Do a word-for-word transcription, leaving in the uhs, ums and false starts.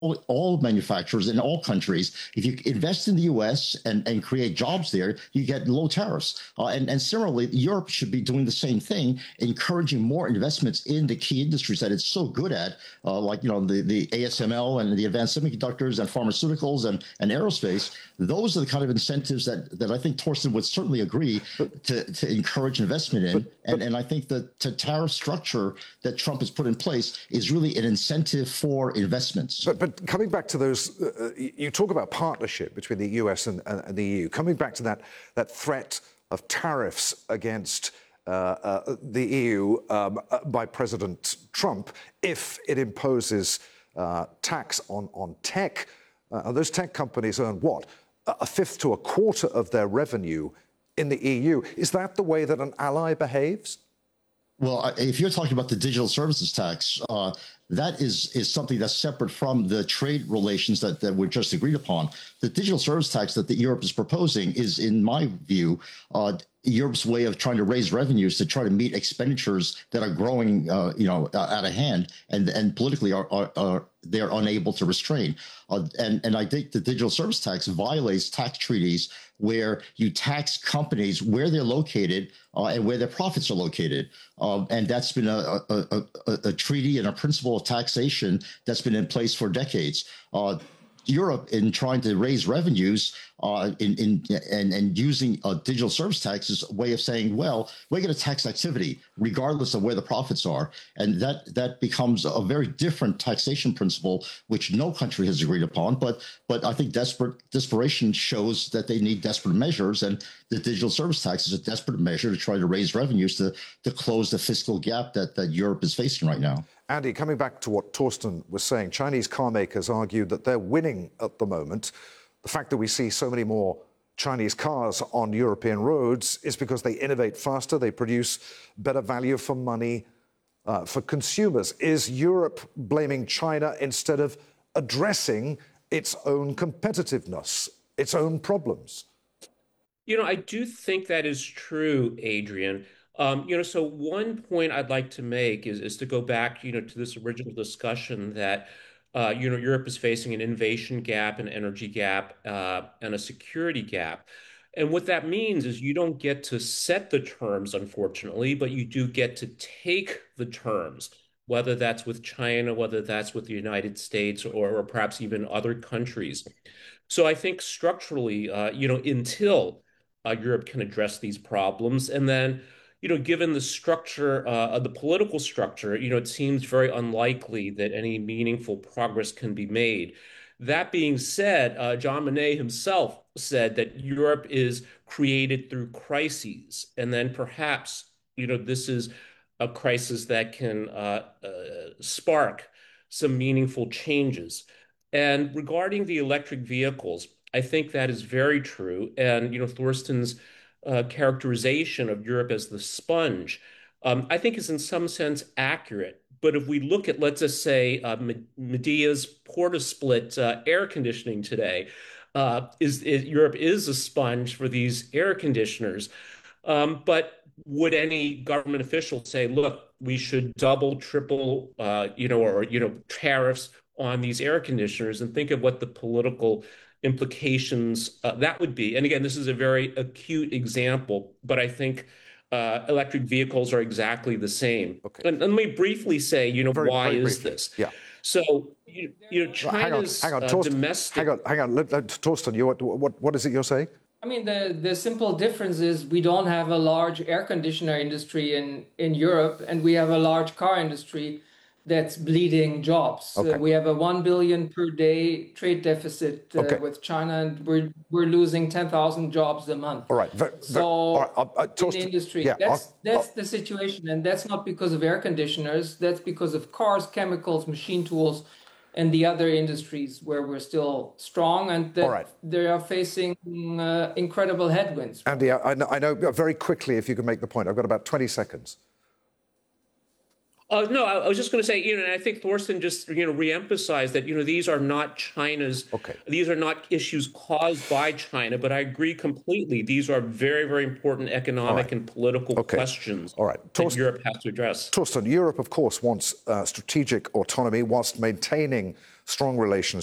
all manufacturers in all countries. If you invest in the U S and, and create jobs there, you get low tariffs. Uh, and, and similarly, Europe should be doing the same thing, encouraging more investments in the key industries that it's so good at, uh, like, you know, the, the A S M L and the advanced semiconductors and pharmaceuticals and, and aerospace. Those are the kind of incentives that, that I think Torsten would certainly agree to, to encourage investment in. But, but, and, and I think that the tariff structure that Trump has put in place is really an incentive for investments. But, but coming back to those, uh, you talk about partnership between the U S and, and, and the E U. Coming back to that, that threat of tariffs against uh, uh, the E U um, uh, by President Trump, if it imposes uh, tax on, on tech, uh, those tech companies earn what? A fifth to a quarter of their revenue in the E U. Is that the way that an ally behaves? Well, if you're talking about the digital services tax, uh, that is is something that's separate from the trade relations that, that were just agreed upon. The digital service tax that the Europe is proposing is, in my view, uh, Europe's way of trying to raise revenues to try to meet expenditures that are growing, uh, you know, uh, out of hand, and and politically are, are, are they're unable to restrain. Uh, and and I think the digital service tax violates tax treaties where you tax companies where they're located uh, and where their profits are located. Um, and that's been a, a, a, a treaty and a principle of taxation that's been in place for decades. Uh, Europe, in trying to raise revenues uh, in, in and, and using a digital service tax as a way of saying, well, we're going to tax activity regardless of where the profits are. And that that becomes a very different taxation principle, which no country has agreed upon. But but I think desperate desperation shows that they need desperate measures. And the digital service tax is a desperate measure to try to raise revenues to, to close the fiscal gap that, that Europe is facing right now. Andy, coming back to what Torsten was saying, Chinese car makers argue that they're winning at the moment. The fact that we see so many more Chinese cars on European roads is because they innovate faster, they produce better value for money uh, for consumers. Is Europe blaming China instead of addressing its own competitiveness, its own problems? You know, I do think that is true, Adrian. Um, you know, so one point I'd like to make is, is to go back, you know, to this original discussion that, uh, you know, Europe is facing an innovation gap, an energy gap, uh, and a security gap. And what that means is you don't get to set the terms, unfortunately, but you do get to take the terms, whether that's with China, whether that's with the United States, or, or perhaps even other countries. So I think structurally, uh, you know, until uh, Europe can address these problems, and then you know, given the structure uh, of the political structure, you know, it seems very unlikely that any meaningful progress can be made. That being said, uh, John Monnet himself said that Europe is created through crises, and then perhaps, you know, this is a crisis that can uh, uh, spark some meaningful changes. And regarding the electric vehicles, I think that is very true. And, you know, Thorsten's Uh, characterization of Europe as the sponge, um, I think is in some sense accurate. But if we look at, let's just say, uh, Medea's Portasplit uh, air conditioning today, uh, is, is Europe is a sponge for these air conditioners. Um, but would any government official say, look, we should double, triple, uh, you know, or, you know, tariffs on these air conditioners, and think of what the political implications uh, that would be. And again, this is a very acute example, but I think uh, electric vehicles are exactly the same. Okay. And, and let me briefly say, you know, very, why very is briefly. this? Yeah. So, you, you know, China's hang on, hang on. Uh, Torsten, domestic... Hang on, hang on. Let, let, Torsten, you, what, what, what is it you're saying? I mean, the, the simple difference is we don't have a large air conditioner industry in, in Europe, and we have a large car industry that's bleeding jobs. Okay. Uh, we have a one billion per day trade deficit uh, okay. with China, and we're we're losing ten thousand jobs a month. All right. Ver, so all right. Uh, uh, in the industry, yeah, that's I'll, that's I'll, the situation, and that's not because of air conditioners. That's because of cars, chemicals, machine tools, and the other industries where we're still strong, and that right. they are facing uh, incredible headwinds. Andy, I know, I know very quickly if you can make the point. I've got about twenty seconds. Uh, no, I was just going to say, you know, and I think Thorsten just, you know, reemphasized that, you know, these are not China's, okay. these are not issues caused by China, but I agree completely. These are very, very important economic right. and political okay. questions All right. that Torsten, Europe has to address. Torsten, Europe, of course, wants uh, strategic autonomy whilst maintaining strong relations